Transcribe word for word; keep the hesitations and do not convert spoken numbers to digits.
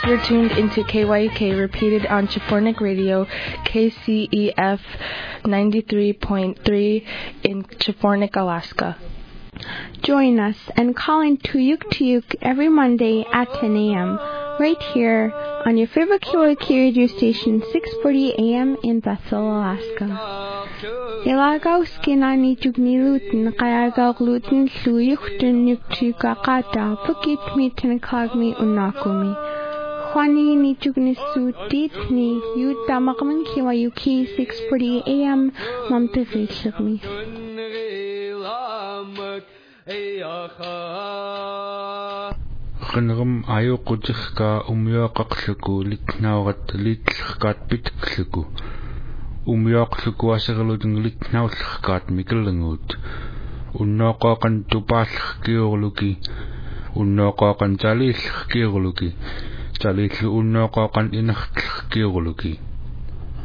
You're tuned into K Y U K, repeated on Chifornik Radio, K C E F ninety-three point three in Chifornik, Alaska. Join us and call in Tuyuk Tuyuk every Monday at ten a.m. right here on your favorite K Y U K radio station, six forty A M in Bethel, Alaska. Ilagaw skinani jugnilutin kayagaw lutin luyuktun nuktukakata pukit mitin kagmi unakumi. Juani ni jugnisudit ni yutamakman K Y U K six forty A M mamtifichagmi. Qinrum ayuqutiqka umyuaqaqluku litnaurat litlqat pitkluku umyuaqluku asirlutun litnaullqat mikelngut unnoqaqan tupaalkiurluki unnoqaqan talillkiurluki talillu unnoqaqan inertlkiurluki